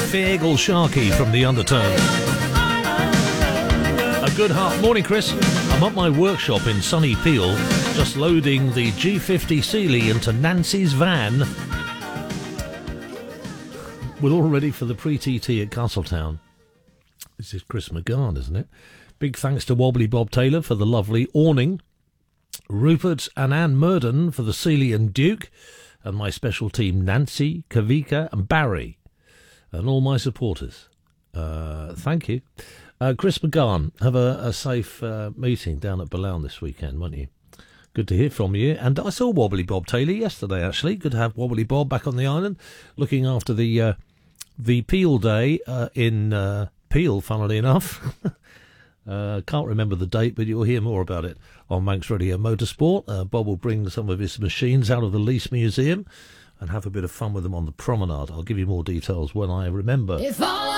Feargal Sharkey from The Undertones. A good heart. Morning, Chris. I'm at my workshop in sunny Peel, just loading the G50 Sealy into Nancy's van. We're all ready for the pre-TT at Castletown. This is Chris McGann, isn't it? Big thanks to Wobbly Bob Taylor for the lovely awning, Rupert and Anne Murden for the Sealy and Duke, and my special team Nancy, Kavika and Barry, and all my supporters. Thank you. Chris McGann, have a safe meeting down at Boulogne this weekend, won't you? Good to hear from you. And I saw Wobbly Bob Taylor yesterday, actually. Good to have Wobbly Bob back on the island, looking after the Peel Day in Peel, funnily enough. Can't remember the date, but you'll hear more about it on Manx Radio Motorsport. Bob will bring some of his machines out of the Lease Museum and have a bit of fun with them on the promenade. I'll give you more details when I remember.